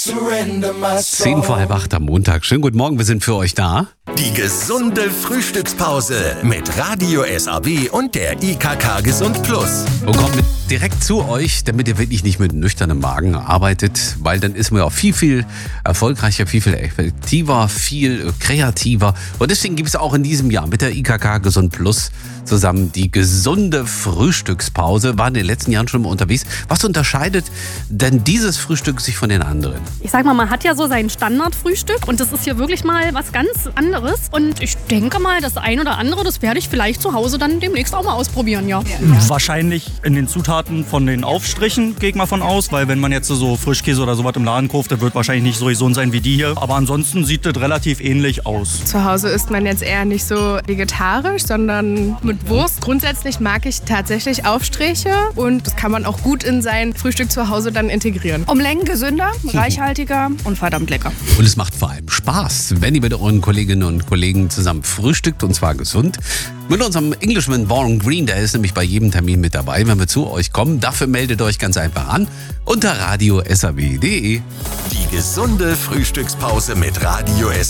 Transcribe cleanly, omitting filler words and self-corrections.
10 vor halb 8 am Montag. Schönen guten Morgen, wir sind für euch da. Die gesunde Frühstückspause mit Radio SAB und der IKK Gesund Plus. Und kommt direkt zu euch, damit ihr wirklich nicht mit nüchternem Magen arbeitet, weil dann ist man ja auch viel erfolgreicher, viel effektiver, viel kreativer. Und deswegen gibt es auch in diesem Jahr mit der IKK Gesund Plus zusammen die gesunde Frühstückspause. Waren in den letzten Jahren schon mal unterwegs. Was unterscheidet denn dieses Frühstück sich von den anderen? Ich sag mal, man hat ja so sein Standardfrühstück und das ist hier wirklich mal was ganz anderes. Und ich denke mal, das ein oder andere, das werde ich vielleicht zu Hause dann demnächst auch mal ausprobieren, ja. Wahrscheinlich in den Zutaten von den Aufstrichen, gehe ich mal von aus, weil wenn man jetzt so Frischkäse oder sowas im Laden kauft, das wird wahrscheinlich nicht so gesund sein wie die hier. Aber ansonsten sieht das relativ ähnlich aus. Zu Hause isst man jetzt eher nicht so vegetarisch, sondern mit Wurst. Grundsätzlich mag ich tatsächlich Aufstriche und das kann man auch gut in sein Frühstück zu Hause dann integrieren. Um Längen gesünder, reichhaltiger und verdammt lecker. Und es macht vor allem Spaß, wenn ihr mit euren Kolleginnen und Kollegen zusammen frühstückt, und zwar gesund. Mit unserem Englishman Warren Green, der ist nämlich bei jedem Termin mit dabei, wenn wir zu euch kommen. Dafür meldet euch ganz einfach an unter radio.sab.de. Die gesunde Frühstückspause mit Radio SAB.